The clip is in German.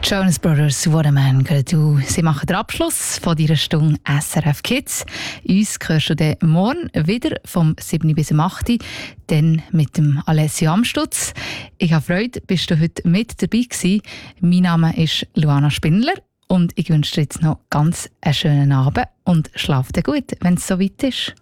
Jonas Brothers, What a Man Could Do. Sie machen den Abschluss von dieser Stunde SRF Kids. Uns hörst du dann morgen wieder vom 7 bis 8 dann mit dem Alessio Amstutz. Ich habe Freude, bist du heute mit dabei gewesen. Mein Name ist Luana Spindler und ich wünsche dir jetzt noch ganz einen schönen Abend und schlaf dir gut, wenn es soweit ist.